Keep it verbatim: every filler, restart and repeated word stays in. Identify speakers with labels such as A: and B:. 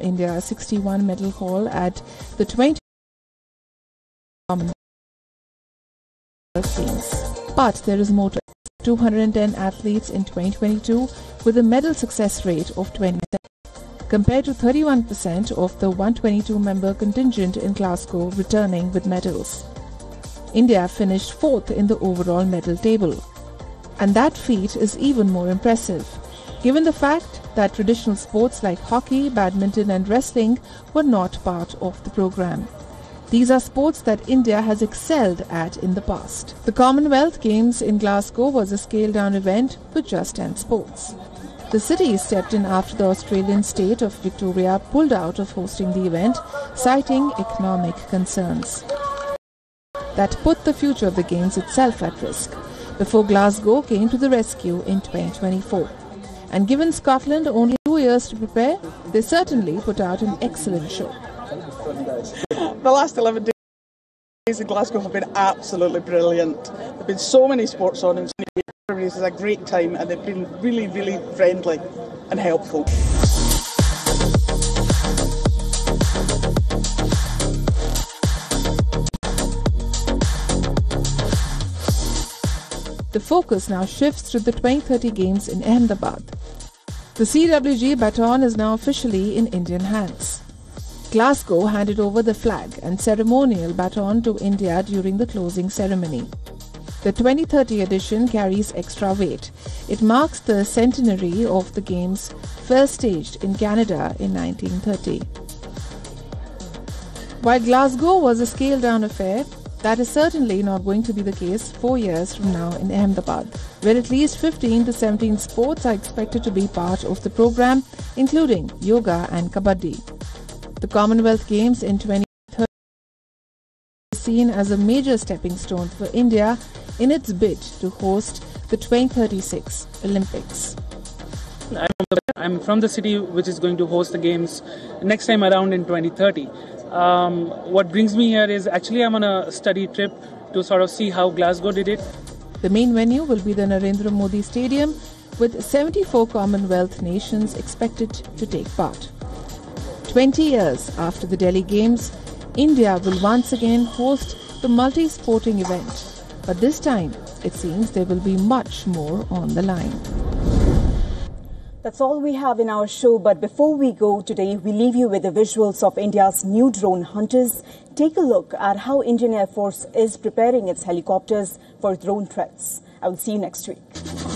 A: India's sixty-one medal haul at the twenty Commonwealth Games. But there is more to two hundred ten athletes in twenty twenty-two with a medal success rate of twenty percent, compared to thirty-one percent of the one hundred twenty-two member contingent in Glasgow returning with medals. India finished fourth in the overall medal table. And that feat is even more impressive, given the fact that traditional sports like hockey, badminton and wrestling were not part of the program. These are sports that India has excelled at in the past. The Commonwealth Games in Glasgow was a scaled-down event with just ten sports. The city stepped in after the Australian state of Victoria pulled out of hosting the event, citing economic concerns. That put the future of the Games itself at risk, before Glasgow came to the rescue in twenty twenty-four. And given Scotland only two years to prepare, they certainly put out an excellent show.
B: The last eleven days in Glasgow have been absolutely brilliant. There have been so many sports on and so many activities. It's a great time and they've been really, really friendly and helpful.
A: The focus now shifts to the twenty thirty Games in Ahmedabad. The C W G baton is now officially in Indian hands. Glasgow handed over the flag and ceremonial baton to India during the closing ceremony. The twenty thirty edition carries extra weight. It marks the centenary of the Games first staged in Canada in nineteen thirty. While Glasgow was a scaled-down affair, that is certainly not going to be the case four years from now in Ahmedabad, where at least fifteen to seventeen sports are expected to be part of the program, including yoga and kabaddi. The Commonwealth Games in twenty thirty is seen as a major stepping stone for India in its bid to host the twenty thirty-six Olympics.
C: I'm from the city which is going to host the Games next time around in twenty thirty. Um, what brings me here is actually I'm on a study trip to sort of see how Glasgow did it.
A: The main venue will be the Narendra Modi Stadium, with seventy-four Commonwealth nations expected to take part. twenty years after the Delhi Games, India will once again host the multi-sporting event. But this time, it seems there will be much more on the line.
D: That's all we have in our show, but before we go today, we leave you with the visuals of India's new drone hunters. Take a look at how Indian Air Force is preparing its helicopters for drone threats. I will see you next week.